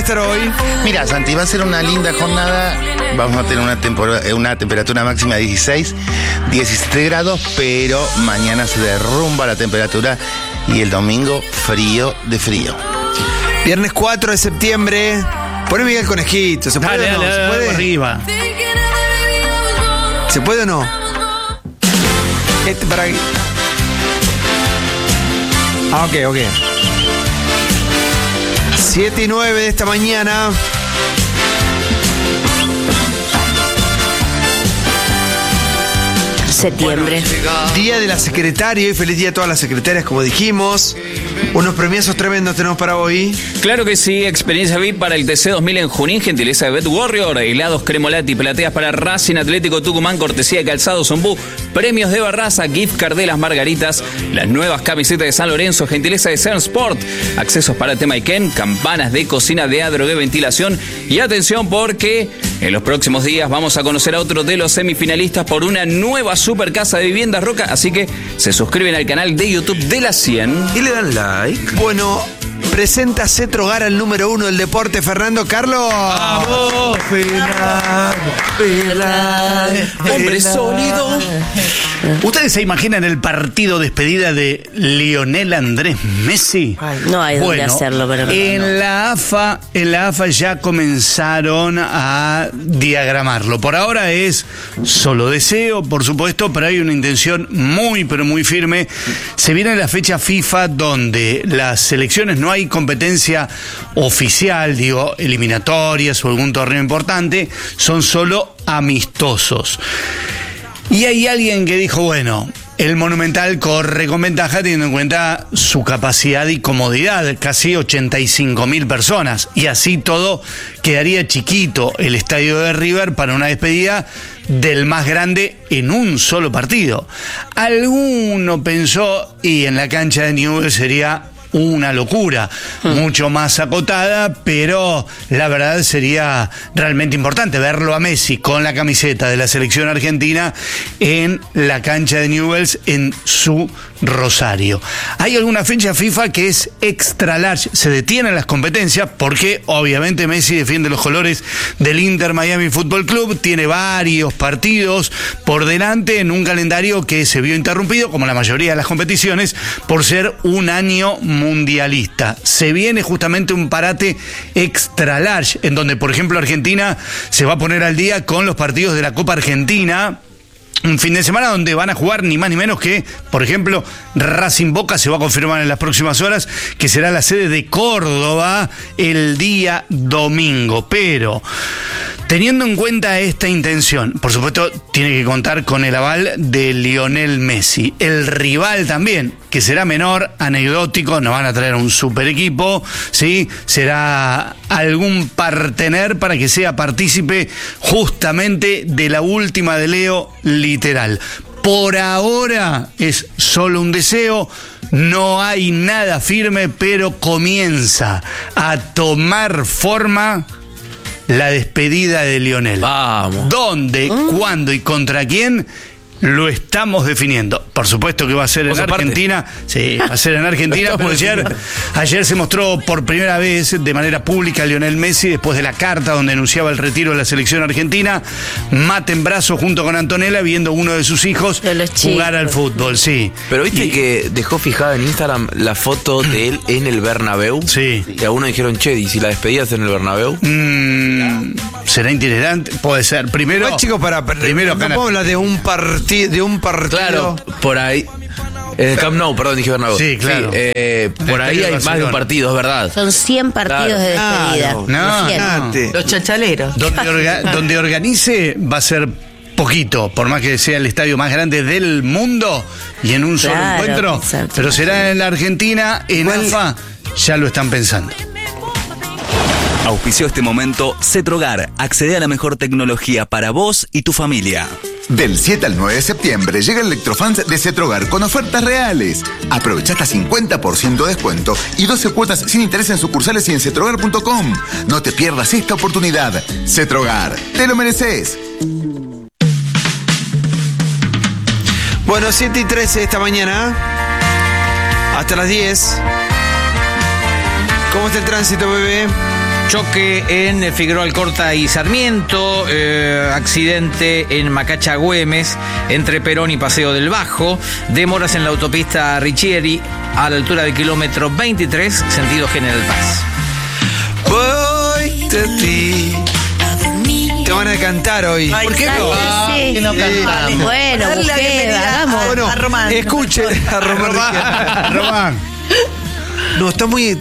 estar hoy? Mira, Santi, va a ser una linda jornada. Vamos a tener una temperatura máxima de 16, 17 grados, pero mañana se derrumba la temperatura y el domingo frío de frío. Viernes 4 de septiembre. Pone Miguel Conejito. ¿Se puede o no? ¿Se puede? Arriba. ¿Se puede o no? Para aquí. Ok. 7 y 9 de esta mañana. Septiembre. Día de la secretaria y feliz día a todas las secretarias, como dijimos. Unos premiazos tremendos tenemos para hoy. Claro que sí, experiencia VIP para el TC 2000 en Junín, gentileza de Bet Warrior, helados Cremolati, plateas para Racing Atlético Tucumán, cortesía de Calzado Zombú, premios de Barraza, gift card de las Margaritas, las nuevas camisetas de San Lorenzo, gentileza de Cern Sport, accesos para Temaiken, campanas de cocina de Adrogué Ventilación y atención porque en los próximos días vamos a conocer a otro de los semifinalistas por una nueva super casa de viviendas Roca, así que se suscriben al canal de YouTube de la 100 y le dan like. Bueno, presenta Cetrogar al número 1 del deporte, Fernando Carlos. ¡Vamos, hombre sólido! ¿Ustedes se imaginan el partido despedida de Lionel Andrés Messi? No hay dónde hacerlo, pero en la AFA ya comenzaron a diagramarlo. Por ahora es solo deseo, por supuesto, pero hay una intención muy, pero muy firme. Se viene la fecha FIFA donde las selecciones no hay competencia oficial, digo, eliminatorias o algún torneo importante, son solo amistosos. Y hay alguien que dijo, bueno, el Monumental corre con ventaja teniendo en cuenta su capacidad y comodidad, casi 85.000 personas. Y así todo quedaría chiquito el estadio de River para una despedida del más grande en un solo partido. Alguno pensó, y en la cancha de Newell's sería una locura, mucho más acotada, pero la verdad sería realmente importante verlo a Messi con la camiseta de la selección argentina en la cancha de Newell's en su Rosario. Hay alguna fecha FIFA que es extra large, se detienen las competencias porque obviamente Messi defiende los colores del Inter Miami Fútbol Club, tiene varios partidos por delante en un calendario que se vio interrumpido, como la mayoría de las competiciones, por ser un año mundialista. Se viene justamente un parate extra large, en donde, por ejemplo, Argentina se va a poner al día con los partidos de la Copa Argentina. Un fin de semana donde van a jugar ni más ni menos que, por ejemplo, Racing Boca. Se va a confirmar en las próximas horas que será la sede de Córdoba el día domingo. Pero teniendo en cuenta esta intención, por supuesto, tiene que contar con el aval de Lionel Messi. El rival también, que será menor, anecdótico, no van a traer un super equipo, ¿sí? Será algún partener para que sea partícipe justamente de la última de Leo, literal. Por ahora es solo un deseo, no hay nada firme, pero comienza a tomar forma la despedida de Lionel. Vamos. ¿Dónde, cuándo y contra quién? Lo estamos definiendo. Por supuesto que va a ser en Argentina. Sí, va a ser en Argentina, porque ayer se mostró por primera vez de manera pública a Lionel Messi después de la carta donde anunciaba el retiro de la selección argentina. Mate en brazo junto con Antonella, viendo a uno de sus hijos jugar al fútbol, sí. Pero viste que dejó fijada en Instagram la foto de él en el Bernabéu. Sí. Y algunos dijeron, che, ¿y si la despedías en el Bernabéu? ¿Será itinerante? Puede ser. Primero, no, chicos, primero no podemos hablar de un partido. Claro, por ahí. En el Camp Nou, perdón, dije Bernabéu. Sí, claro. Sí, por ahí hay más de un partido, es verdad. Son 100 partidos de despedida. No. Los chachaleros. Donde organice va a ser poquito, por más que sea el estadio más grande del mundo y en un solo encuentro. Exacto. Pero será en la Argentina, en AFA, ya lo están pensando. Auspició este momento Cetrogar. Accede a la mejor tecnología para vos y tu familia. Del 7 al 9 de septiembre llega el Electrofans de Cetrogar con ofertas reales. Aprovecha hasta 50% de descuento y 12 cuotas sin interés en sucursales y en cetrogar.com. No te pierdas esta oportunidad. Cetrogar, te lo mereces. Bueno, 7:13 esta mañana. Hasta las 10. ¿Cómo está el tránsito, bebé? Choque en Figueroa Alcorta y Sarmiento, accidente en Macacha Güemes, entre Perón y Paseo del Bajo, demoras en la autopista Richieri a la altura del kilómetro 23, sentido General Paz. Voy de ti. Te van a cantar hoy. ¿Por qué no? ¿Por qué no cantamos? Bueno, Darle la busqué, bienvenida hagamos. Bueno, a Román. escuchen a Román. Román. No, está muy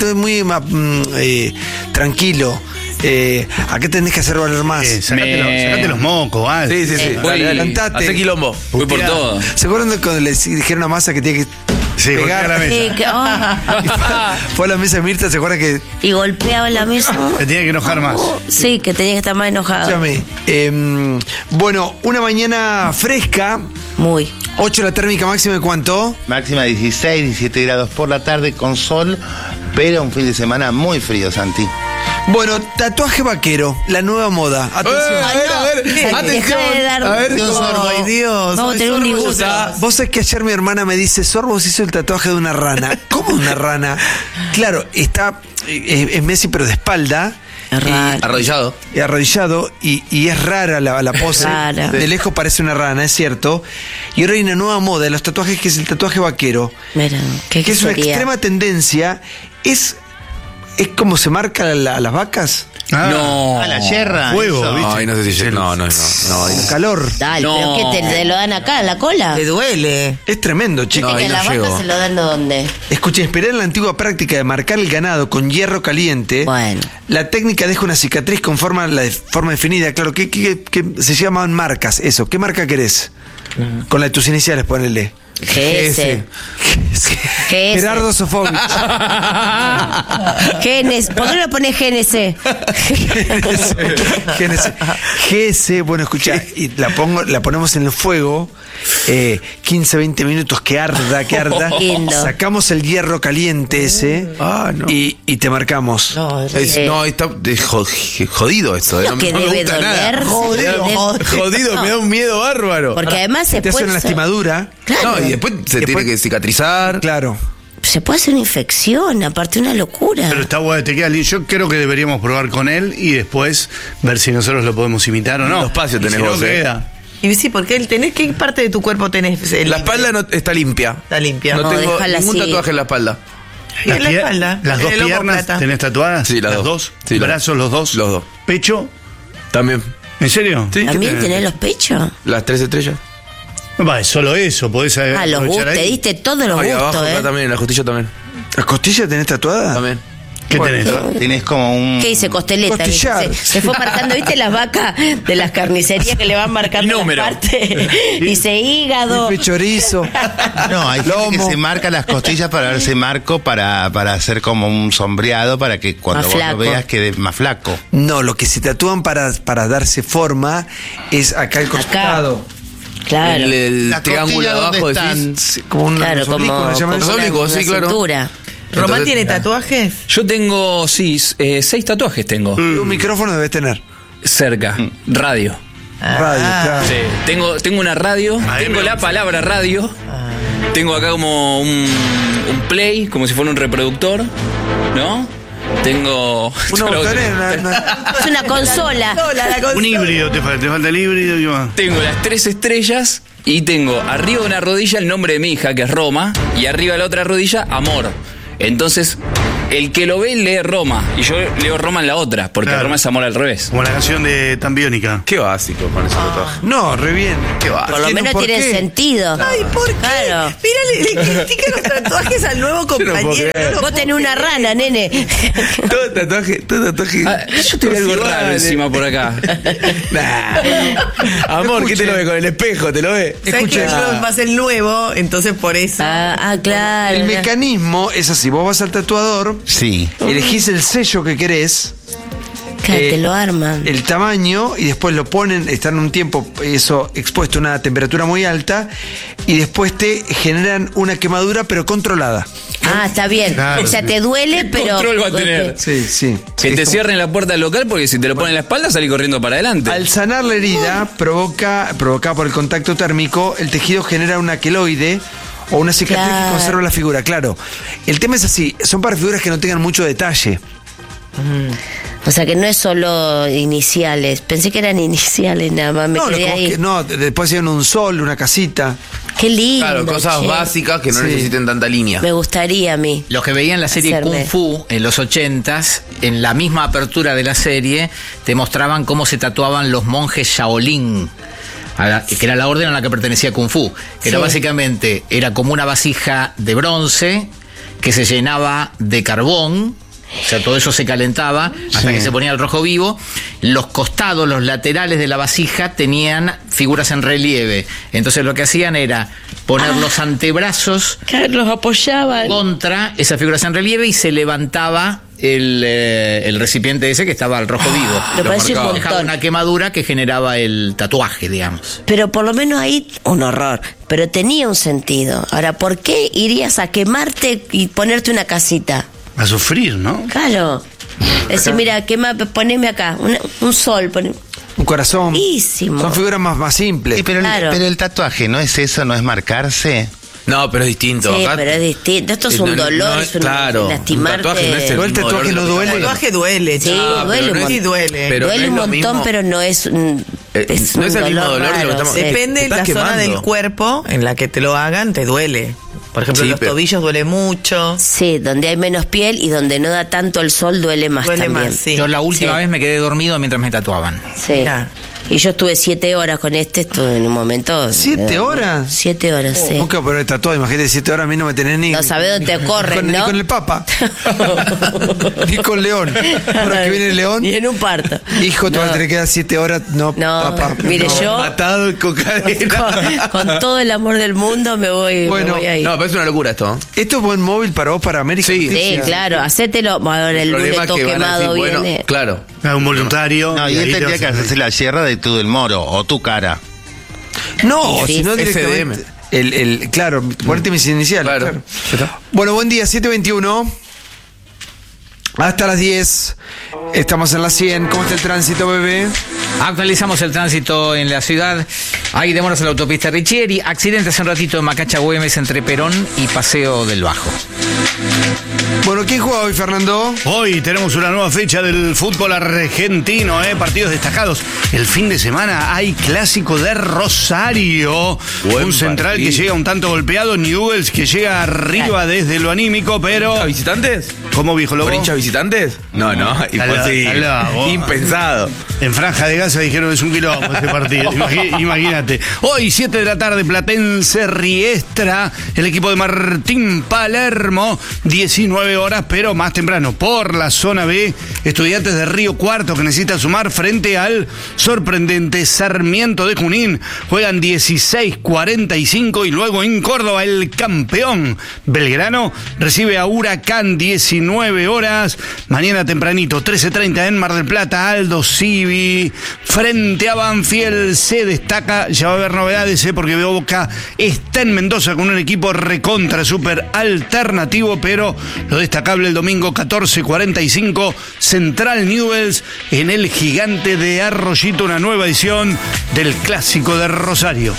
tranquilo. ¿A qué tenés que hacer valer más? Sacate los mocos, Al. Sí. Voy, cantate. Hacé quilombo. Voy por todo. ¿Se acuerdan de cuando le dijeron a Massa que tiene que Sí, golpea la mesa. Sí, fue a la mesa de Mirta? ¿Se acuerdan que y golpeaba la mesa. Te tiene que enojar más. Sí, que tenía que estar más enojado. Escúchame, bueno, una mañana fresca, Muy. 8 la térmica máxima, ¿de cuánto? Máxima 16, 17 grados por la tarde con sol, pero un fin de semana muy frío, Santi. Bueno, tatuaje vaquero, la nueva moda. Atención. Deja de dar. Ay, Dios. Vamos a tener un disgusto. Vos sabés que ayer mi hermana me dice, Sorbo se hizo el tatuaje de una rana. ¿Cómo una rana? Claro, está, es Messi pero de espalda. Arrodillado. Arrodillado y es rara la pose. Rara. De lejos parece una rana, es cierto. Y ahora hay una nueva moda de los tatuajes que es el tatuaje vaquero. Mira, ¿qué Que es una sería? extrema tendencia. Es como se marcan las vacas. No. A la yerra. Fuego, eso. ¿viste? Ay, no sé si no. Calor. Dale, No. ¿pero qué te lo dan acá, en la cola? Te duele. Es tremendo, chicos. No, que ahí la no vaca llego. se lo dan ¿dónde? Escuchen, inspirada en la antigua práctica de marcar el ganado con hierro caliente, Bueno. la técnica deja una cicatriz con forma definida. Claro, que se llaman marcas, eso. ¿Qué marca querés? Con la de tus iniciales, ponele. GS. Gerardo Sofovich. Genes. ¿Por qué no pones GNC? GS, bueno, escucha, y la ponemos en el fuego, 15, 20 minutos, que arda. Lindo. Sacamos el hierro caliente ese y te marcamos. No, Está jodido esto. Lo que no me debe gusta doler. nada. Jodido. Me da un miedo bárbaro. Porque además se Te hace puede. una lastimadura. Claro. No, y después se tiene que cicatrizar. Claro. Se puede hacer una infección, aparte una locura. Pero está bueno, te queda lindo. Yo creo que deberíamos probar con él y después ver si nosotros lo podemos imitar o no. Los espacios Y tenés si no vos, queda. Y sí, porque ¿qué parte de tu cuerpo tenés? La espalda no está limpia. Está limpia. No No, tengo déjala ningún así. tatuaje en la espalda. Y en la espalda. Las en dos el lomo piernas plata. tenés tatuadas. Sí, las las dos. Sí, las brazos, los dos. Los dos. Pecho. También. ¿En serio? Sí. ¿También tenés los pechos? Las 3 estrellas. Va, es solo eso, podés Los aprovechar gustos, te ahí. diste todos los Ahí gustos, abajo acá también, en la costilla también. ¿Las costillas tenés tatuadas? También. ¿Qué tenés? Tenés como un... ¿Qué dice? Costeleta. Costillar. Se fue marcando, ¿viste las vacas de las carnicerías que le van marcando las Número. partes? Dice hígado. Bife chorizo. No, hay gente que Lomo. se marca las costillas para darse marco, para hacer como un sombreado, para que cuando Más vos flaco. lo veas quede más flaco. No, lo que se tatúan para darse forma es acá el costado. Claro. El Las triángulo costillas, abajo ¿dónde decís. están? Sí, como un Claro, como, oblicuo, ¿le llaman Los eso? oblicuos, sí, claro. cintura. ¿Román Entonces- tiene tatuajes? Yo tengo, 6 tatuajes tengo. Un micrófono debes tener. Cerca. Radio. Radio, claro. Sí. Tengo una radio. Tengo la palabra radio. Tengo acá como un play, como si fuera un reproductor. ¿No? Tengo. Una botonera, Es una consola. Un híbrido, te falta el híbrido y va. Tengo las 3 estrellas y tengo arriba de una rodilla el nombre de mi hija, que es Roma, y arriba de la otra rodilla, Amor. Entonces, el que lo ve lee Roma, y yo leo Roma en la otra, porque Claro. Roma es amor al revés. Como la canción de Tan Biónica. Qué básico con ese tatuaje. No, re bien. Qué básico. Por lo Tiene menos un tienen porqué. sentido. Ay, ¿por qué? Claro. Mira, le critica los tatuajes al nuevo compañero. No lo Vos tenés una rana, nene. Todo tatuaje. Ah, yo tengo algo raro encima por acá. Amor, ¿qué te lo ve con el espejo? ¿Te lo ve? ¿Sabes que Escucha. es más el nuevo? Entonces por eso. Claro. El mecanismo es así, vos vas al tatuador, Sí. elegís el sello que querés, Claro, te lo arman. el tamaño y después lo ponen, están un tiempo eso expuesto a una temperatura muy alta y después te generan una quemadura pero controlada. Ah, está bien. Claro, O sea, sí. te duele, ¿Qué pero. control va a tener? Sí, sí. Que te cierren la puerta del local porque si te lo ponen en la espalda salís corriendo para adelante. Al sanar la herida, provocada por el contacto térmico, el tejido genera un aqueloide o una cicatriz Claro. que conserva la figura. Claro, el tema es así, son para figuras que no tengan mucho detalle. O sea que no es solo iniciales. Pensé que eran iniciales nada más. Me quedé ahí. Después hacían un sol, una casita. Qué lindo. Claro, cosas básicas que no necesiten tanta línea. Me gustaría a mí. Los que veían la serie Kung Fu en los 80s, en la misma apertura de la serie, te mostraban cómo se tatuaban los monjes Shaolin. Que era la orden a la que pertenecía Kung Fu. Que era básicamente, era como una vasija de bronce que se llenaba de carbón. O sea, todo eso se calentaba hasta que se ponía el rojo vivo. Los costados, los laterales de la vasija tenían figuras en relieve. Entonces lo que hacían era poner los antebrazos, los apoyaban contra esas figuras en relieve y se levantaba el recipiente ese que estaba al rojo vivo. Me parece un dejaba montón. una quemadura que generaba el tatuaje, digamos. Pero por lo menos ahí, un horror. Pero tenía un sentido. Ahora, ¿por qué irías a quemarte y ponerte una casita? A sufrir, ¿no? Claro. Es decir, mira, poneme acá, un sol, un corazón. Buenísimo. Son figuras más simples. Sí, pero el tatuaje, ¿no es eso? ¿No es marcarse? No, pero es distinto. Sí, Acá- pero es distinto. Esto es un dolor, es un lastimarte. Un tatuaje no es el ¿El tatuaje dolor no de lo que duele? El tatuaje duele. Sí, chao, duele pero un no montón. sí duele. Pero duele no es un lo montón, mismo. pero no es un no es el mismo dolor de lo que raro, estamos- sí. Depende de Te la estás zona quemando. del cuerpo en la que te lo hagan, te duele. Por ejemplo, Sí, los pero- tobillos duele mucho. Sí, donde hay menos piel y donde no da tanto el sol duele más Duele también. más, sí. Yo la última Sí. vez me quedé dormido mientras me tatuaban. Sí. Mirá. Y yo estuve 7 horas con estuve en un momento. ¿7 horas? 7 horas, sí. Nunca por el tatuado, imagínate, 7 horas a mí no me tenés ni. No sabés dónde te corren, ni ¿no? con el Papa. Ni con León. Ahora que viene el León. Y en un parto. Hijo, te vas a tener que dar 7 horas. No, No, papá. mire, no. yo Atado con cadena. con todo el amor del mundo me voy, Bueno, me voy ahí. No, pero es una locura esto. ¿Esto es buen móvil para vos, para América? Sí. Sí, claro, hacételo. Bueno, el problema lunes es todo que van a quemado decir, bueno, viene. claro. A un voluntario. No, y ahí él te tendría vas que a- hacerse la sierra de todo el moro o tu cara. No, Sí, si no sí. directamente. Claro, ponerte mis iniciales. Claro. Claro. Bueno, buen día, 7:21. Hasta las 10. Estamos en la 100. ¿Cómo está el tránsito, bebé? Actualizamos el tránsito en la ciudad. Hay demoras en la autopista Richieri. Accidente hace un ratito en Macacha Güemes entre Perón y Paseo del Bajo. Bueno, ¿quién juega hoy, Fernando? Hoy tenemos una nueva fecha del fútbol argentino, partidos destacados. El fin de semana hay clásico de Rosario. Buen un central partido. que llega un tanto golpeado, Newell's que llega arriba desde lo anímico, pero... ¿A visitantes? ¿Cómo, viejo lobo? ¿Por hinchas visitantes? No, imposible. Alá, vos. Impensado. En Franja de Gaza dijeron es un quilombo este partido. Imagínate. Hoy, 7 de la tarde, Platense Riestra, el equipo de Martín Palermo, 19 horas, pero más temprano. Por la zona B, Estudiantes de Río Cuarto, que necesita sumar frente al sorprendente Sarmiento de Junín. Juegan 16:45 y luego en Córdoba, el campeón Belgrano recibe a Huracán, 19 horas. Mañana tempranito, 13:30 en Mar del Plata, Aldo Civi frente a Banfield se destaca. Ya va a haber novedades, porque Boca está en Mendoza con un equipo recontra super alternativo, pero lo destacable el domingo 14:45, Central Newell's en el Gigante de Arroyito, una nueva edición del Clásico de Rosario.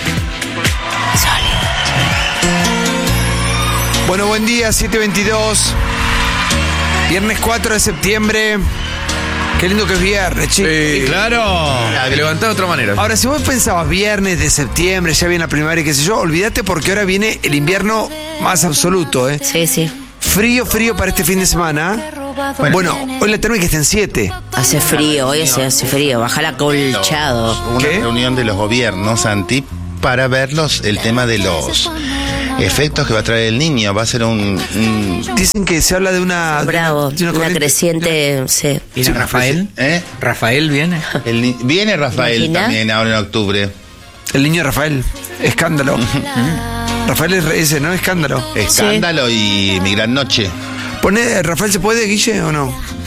Bueno, buen día, 7:22. Viernes 4 de septiembre. Qué lindo que es viernes, chicos. Sí, Claro. Te levantás de otra manera. Ahora, si vos pensabas viernes de septiembre, ya viene la primavera y qué sé yo, olvídate porque ahora viene el invierno más absoluto, ¿eh? Sí, sí. Frío para este fin de semana. Bueno, hoy la térmica está en 7. Hace frío, hoy hace frío. Baja el acolchado. Una ¿Qué? reunión de los gobiernos, Santi, para ver el tema de los efectos que va a traer el niño. Va a ser Dicen que se habla de una... Bravo, de una corriente- creciente, sí. ¿Viene Rafael? ¿Eh? ¿Rafael viene? Viene Rafael ¿Imagina? también ahora en octubre. El niño Rafael. Escándalo. Rafael es ese, ¿no? Escándalo. Escándalo y Mi Gran Noche. ¿Rafael se puede, Guille, o no?